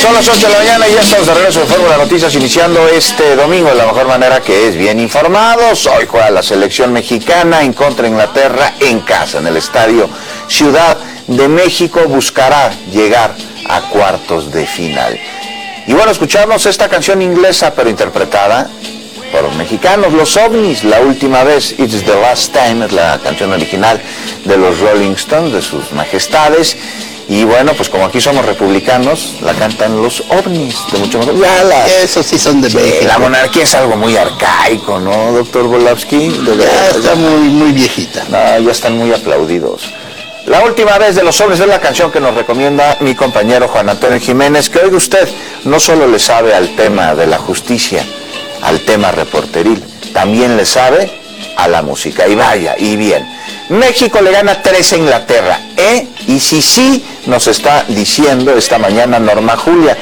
Son las 8 de la mañana y ya estamos de regreso en Fórmula Noticias, iniciando este domingo de la mejor manera, que es bien informados. Hoy juega la selección mexicana en contra de Inglaterra en casa, en el estadio Ciudad de México. Buscará llegar a cuartos de final. Y bueno, escuchamos esta canción inglesa, pero interpretada por mexicanos, los OVNIs, La Última Vez, It's the Last Time, es la canción original de los Rolling Stones, de sus majestades. Y bueno, pues como aquí somos republicanos, la cantan los OVNIs, de mucho más. Esos sí son de México. La monarquía es algo muy arcaico, ¿no, doctor Volavsky? Ya está muy viejita. No, ya están muy aplaudidos. La Última Vez de los OVNIs es la canción que nos recomienda mi compañero Juan Antonio Jiménez, que oiga usted, no solo le sabe al tema de la justicia, al tema reporteril, también le sabe a la música. Y vaya, y bien. México le gana 3 a Inglaterra, y sí, nos está diciendo esta mañana Norma Julia,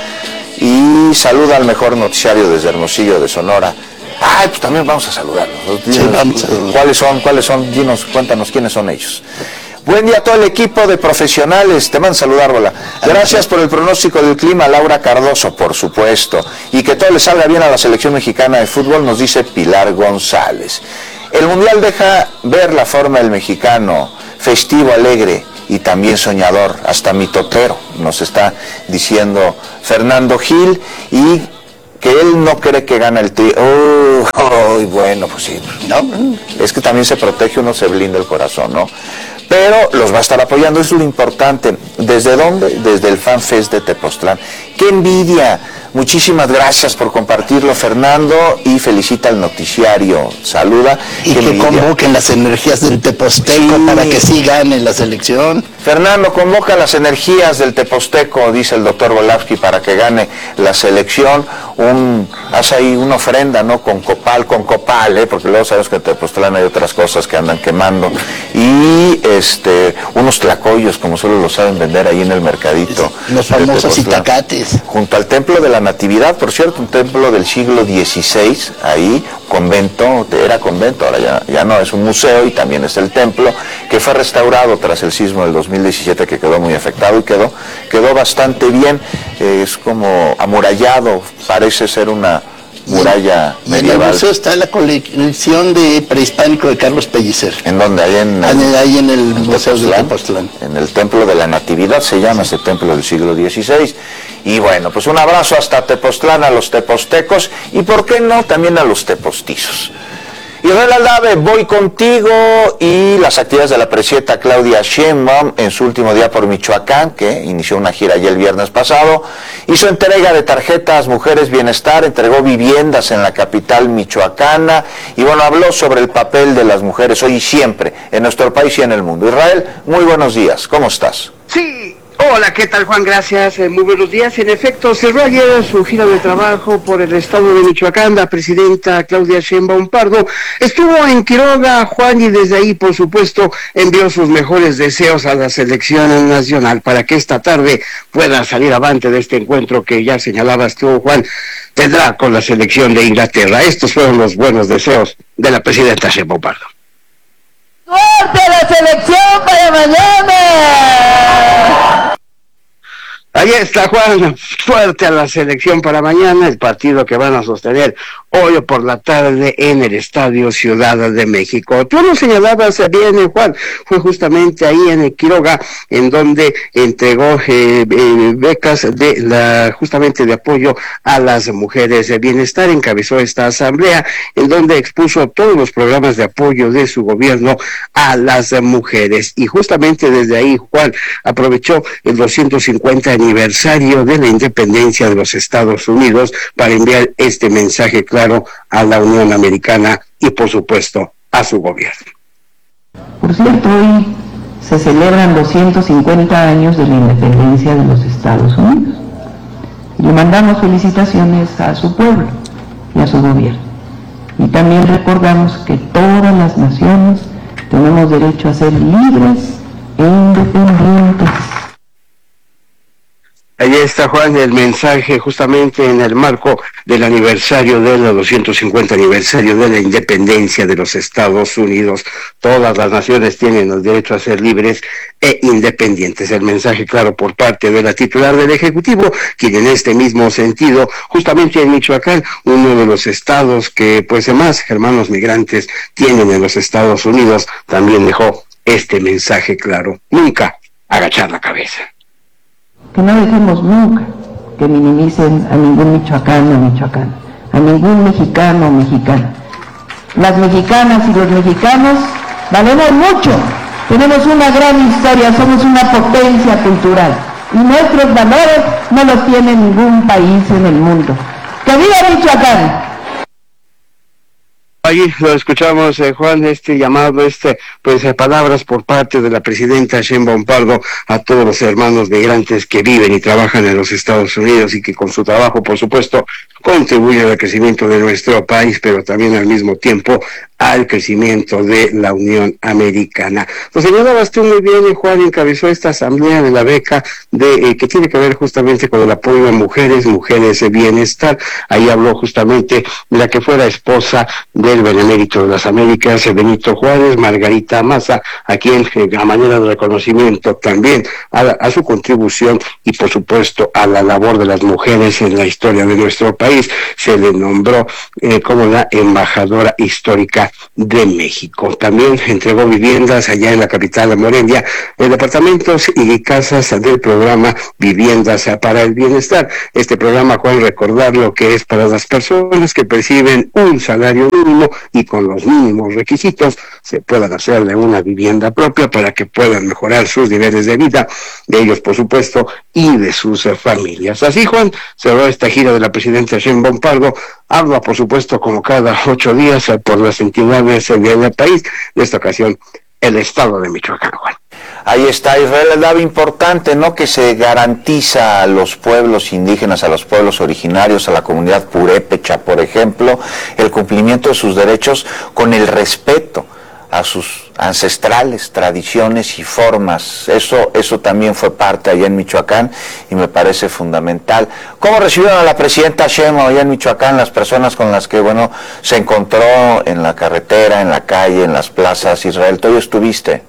y saluda al mejor noticiario desde Hermosillo de Sonora. Pues también vamos a saludarlos. Sí, vamos a saludar. ¿Cuáles son? Dinos, cuéntanos quiénes son ellos. Buen día a todo el equipo de profesionales, te mando saludar, Bola. Gracias por el pronóstico del clima, Laura Cardoso, por supuesto. Y que todo le salga bien a la selección mexicana de fútbol, nos dice Pilar González. El Mundial deja ver la forma del mexicano, festivo, alegre y también soñador, hasta mitotero, nos está diciendo Fernando Gil, y que él no cree que gana el tri. Bueno, pues sí, ¿no? Es que también se protege, uno se blinda el corazón, ¿no? Pero los va a estar apoyando, eso es lo importante. ¿Desde dónde? Desde el FanFest de Tepoztlán. ¡Qué envidia! Muchísimas gracias por compartirlo, Fernando, y felicita al noticiario. Saluda. Y que convoquen las energías del Teposteco para que sí gane la selección. Fernando, convoca las energías del Teposteco, dice el doctor Volavsky, para que gane la selección. Haz ahí una ofrenda, ¿no? Con copal, porque luego sabes que en Tepoztlán hay otras cosas que andan quemando. Y unos tlacoyos, como solo lo saben vender ahí en el mercadito. Los famosos itacates. Junto al Templo de la Natividad, por cierto, un templo del siglo XVI, ahí, convento, era convento, ahora ya no, es un museo, y también es el templo, que fue restaurado tras el sismo del 2017, que quedó muy afectado, y quedó bastante bien. Es como amurallado, parece ser una muralla medieval. En el museo está la colección de prehispánico de Carlos Pellicer. ¿En dónde? Ahí en el Museo de Tepoztlán. En el Templo de la Natividad se llama ese templo del siglo XVI. Y bueno, pues un abrazo hasta Tepoztlán, a los tepostecos, y por qué no, también a los tepostizos. Israel Aldave, voy contigo, y las actividades de la presidenta Claudia Sheinbaum en su último día por Michoacán, que inició una gira ya el viernes pasado, hizo entrega de tarjetas Mujeres Bienestar, entregó viviendas en la capital michoacana, y bueno, habló sobre el papel de las mujeres hoy y siempre, en nuestro país y en el mundo. Israel, muy buenos días, ¿cómo estás? Sí. Hola, ¿qué tal, Juan? Gracias, muy buenos días. En efecto, cerró ayer su gira de trabajo por el estado de Michoacán la presidenta Claudia Sheinbaum Pardo. Estuvo en Quiroga, Juan, y desde ahí, por supuesto, envió sus mejores deseos a la selección nacional para que esta tarde pueda salir avante de este encuentro que ya señalabas tú, Juan, tendrá con la selección de Inglaterra. Estos fueron los buenos deseos de la presidenta Sheinbaum Pardo. ¡Suerte a la selección para mañana! Ahí está, Juan, suerte a la selección para mañana, el partido que van a sostener hoy por la tarde en el Estadio Ciudad de México. Tú lo señalabas bien, Juan, fue justamente ahí en el Quiroga, en donde entregó becas justamente de apoyo a las mujeres de bienestar, encabezó esta asamblea, en donde expuso todos los programas de apoyo de su gobierno a las mujeres, y justamente desde ahí, Juan, aprovechó el 250 aniversario de la independencia de los Estados Unidos para enviar este mensaje claro a la Unión Americana y, por supuesto, a su gobierno. Por cierto, hoy se celebran 250 años de la independencia de los Estados Unidos. Y le mandamos felicitaciones a su pueblo y a su gobierno. Y también recordamos que todas las naciones tenemos derecho a ser libres e independientes. Ahí está, Juan, el mensaje justamente en el marco del aniversario del 250 aniversario de la independencia de los Estados Unidos. Todas las naciones tienen el derecho a ser libres e independientes. El mensaje claro por parte de la titular del Ejecutivo, quien en este mismo sentido, justamente en Michoacán, uno de los estados que pues más hermanos migrantes tienen en los Estados Unidos, también dejó este mensaje claro: nunca agachar la cabeza. Que no dejemos nunca que minimicen a ningún michoacano o michoacana, a ningún mexicano o mexicana. Las mexicanas y los mexicanos valemos mucho, tenemos una gran historia, somos una potencia cultural y nuestros valores no los tiene ningún país en el mundo. ¡Que viva Michoacán! Ahí lo escuchamos, Juan, este llamado, pues palabras por parte de la presidenta Sheinbaum Pardo a todos los hermanos migrantes que viven y trabajan en los Estados Unidos y que con su trabajo, por supuesto, contribuyen al crecimiento de nuestro país, pero también al mismo tiempo al crecimiento de la Unión Americana. Lo señalabas tú muy bien, Juan, encabezó esta asamblea de la beca que tiene que ver justamente con el apoyo a mujeres de bienestar. Ahí habló justamente la que fuera esposa del benemérito de las Américas, Benito Juárez, Margarita Maza, a quien a manera de reconocimiento también a su contribución y por supuesto a la labor de las mujeres en la historia de nuestro país, se le nombró como la embajadora histórica de México. También entregó viviendas allá en la capital de Morelia, departamentos y casas del programa Viviendas para el Bienestar. Este programa, Juan, recordar lo que es para las personas que perciben un salario mínimo y con los mínimos requisitos se puedan hacer de una vivienda propia para que puedan mejorar sus niveles de vida, de ellos por supuesto, y de sus familias. Así, Juan, cerró esta gira de la presidenta Sheinbaum Pardo. Habla, por supuesto, como cada 8 días por las entidades del país, en esta ocasión el estado de Michoacán, Juan. Ahí está, Israel Aldave, importante, ¿no?, que se garantiza a los pueblos indígenas, a los pueblos originarios, a la comunidad purépecha, por ejemplo, el cumplimiento de sus derechos con el respeto a sus ancestrales tradiciones y formas. Eso también fue parte allá en Michoacán y me parece fundamental. ¿Cómo recibieron a la presidenta Sheinbaum allá en Michoacán las personas con las que, se encontró en la carretera, en la calle, en las plazas? Israel, ¿tú estuviste?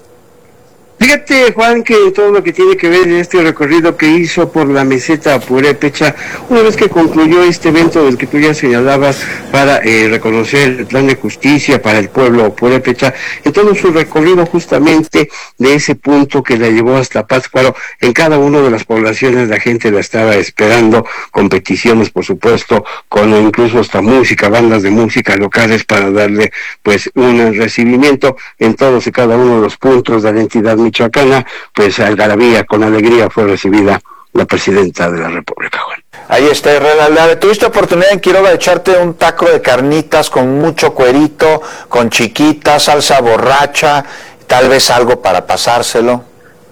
Fíjate, Juan, que todo lo que tiene que ver en este recorrido que hizo por la meseta purépecha, una vez que concluyó este evento del que tú ya señalabas para reconocer el plan de justicia para el pueblo purépecha, en todo su recorrido justamente de ese punto que la llevó hasta Pátzcuaro, en cada una de las poblaciones la gente la estaba esperando, con peticiones, por supuesto, con incluso hasta música, bandas de música locales para darle pues un recibimiento en todos y cada uno de los puntos de la entidad michoacana. Pues algarabía, con alegría fue recibida la presidenta de la República, Juan. Ahí está, Israel Aldave. ¿Tuviste oportunidad en Quiroga de echarte un taco de carnitas con mucho cuerito, con chiquita, salsa borracha, tal vez algo para pasárselo?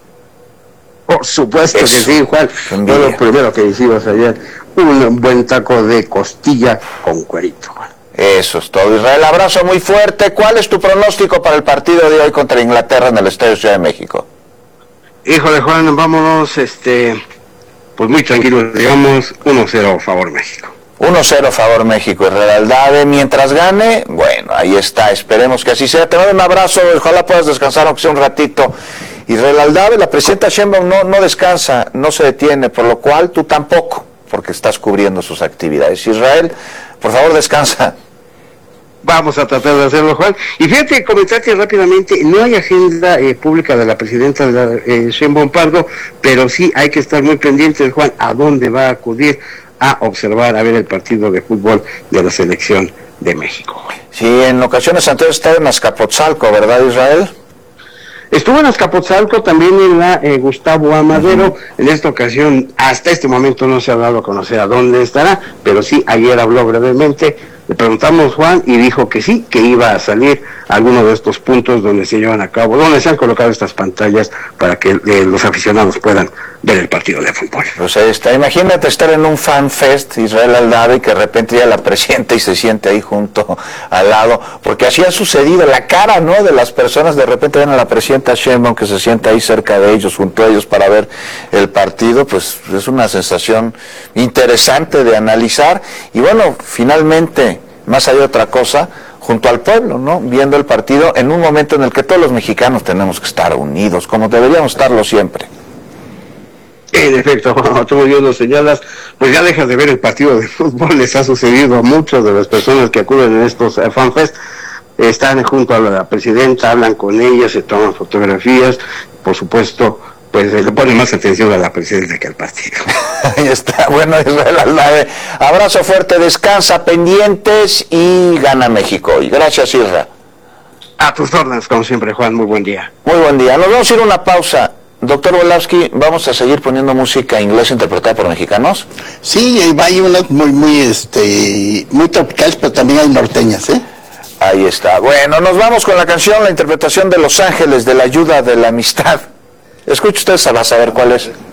Por supuesto que sí, Juan. Fue lo primero que hicimos ayer, un buen taco de costilla con cuerito, Juan. Eso es todo, Israel. Abrazo muy fuerte. ¿Cuál es tu pronóstico para el partido de hoy contra Inglaterra en el Estadio Ciudad de México? Híjole, Juan, vámonos, pues muy tranquilos, digamos 1-0 favor México. 1-0 favor México, Israel Aldave. Mientras gane, bueno, ahí está, esperemos que así sea. Te mando un abrazo, ojalá puedas descansar aunque sea un ratito. Israel Aldave, la presidenta Sheinbaum no descansa, no se detiene, por lo cual tú tampoco, porque estás cubriendo sus actividades. Israel, por favor, descansa. Vamos a tratar de hacerlo, Juan. Y fíjate, comentarte rápidamente, no hay agenda pública de la presidenta Sheinbaum Pardo, pero sí hay que estar muy pendientes, Juan, a dónde va a acudir a observar, a ver el partido de fútbol de la selección de México. Sí, en ocasiones anteriores estaba en Azcapotzalco, ¿verdad, Israel? Estuvo en Azcapotzalco, también en la Gustavo Amadero. En esta ocasión, hasta este momento no se ha dado a conocer a dónde estará, pero sí, ayer habló brevemente. Le preguntamos, Juan, y dijo que sí, que iba a salir a alguno de estos puntos donde se llevan a cabo, donde se han colocado estas pantallas para que los aficionados puedan ver el partido de fútbol. Pues ahí está. Imagínate estar en un fan fest, Israel Aldave, y que de repente ya la presidenta y se siente ahí junto al lado, porque así ha sucedido, la cara, ¿no?, de las personas, de repente ven a la presidenta Sheinbaum que se sienta ahí cerca de ellos, junto a ellos para ver el partido, pues es una sensación interesante de analizar, y bueno, finalmente, más allá de otra cosa, junto al pueblo, ¿no?, viendo el partido en un momento en el que todos los mexicanos tenemos que estar unidos, como deberíamos estarlo siempre. En efecto, como tú bien lo señalas, pues ya dejas de ver el partido de fútbol. Les ha sucedido a muchas de las personas que acuden a estos fanfest. Están junto a la presidenta, hablan con ella, se toman fotografías, por supuesto, pues le ponen más atención a la presidenta que al partido. Ahí está, bueno, Israel Aldave, abrazo fuerte, descansa, pendientes y gana México hoy. Gracias, Isra. A tus órdenes, como siempre, Juan, muy buen día. Muy buen día. Nos vamos a ir a una pausa. Doctor Volavsky, ¿vamos a seguir poniendo música inglesa interpretada por mexicanos? Sí, hay unas muy tropicales, pero también hay norteñas, ¿eh? Ahí está. Bueno, nos vamos con la canción, la interpretación de Los Ángeles, de la ayuda, de la amistad. Escuche usted, va a saber cuál es.